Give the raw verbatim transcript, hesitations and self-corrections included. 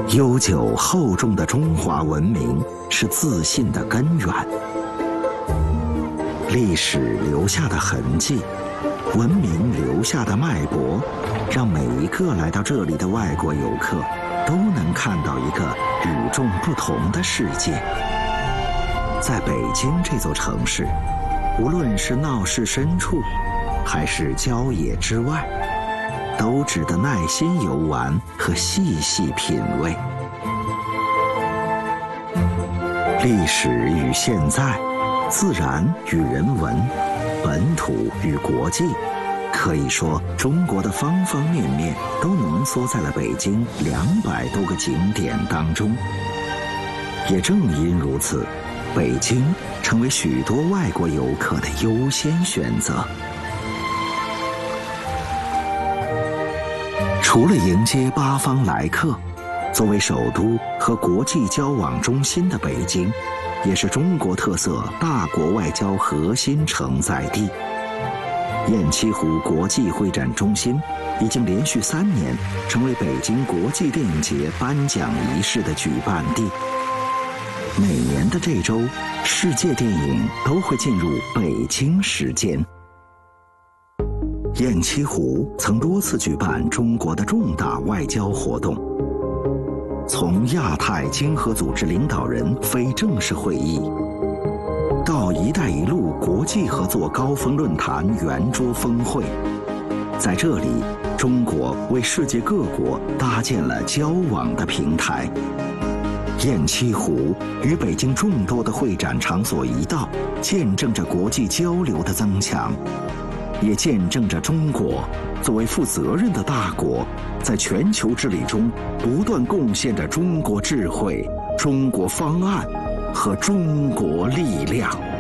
悠久厚重的中华文明是自信的根源。历史留下的痕迹，文明留下的脉搏，让每一个来到这里的外国游客都能看到一个与众不同的世界。在北京这座城市，无论是闹市深处，还是郊野之外，都值得耐心游玩和细细品味。历史与现在，自然与人文，本土与国际，可以说中国的方方面面都浓缩在了北京两百多个景点当中。也正因如此，北京成为许多外国游客的优先选择。除了迎接八方来客，作为首都和国际交往中心的北京，也是中国特色大国外交核心承载地。雁栖湖国际会展中心已经连续三年成为北京国际电影节颁奖仪式的举办地。每年的这周，世界电影都会进入北京时间。雁栖湖曾多次举办中国的重大外交活动，从亚太经合组织领导人非正式会议，到“一带一路”国际合作高峰论坛圆桌峰会，在这里，中国为世界各国搭建了交往的平台。雁栖湖与北京众多的会展场所一道，见证着国际交流的增强，也见证着中国作为负责任的大国，在全球治理中不断贡献着中国智慧、中国方案和中国力量。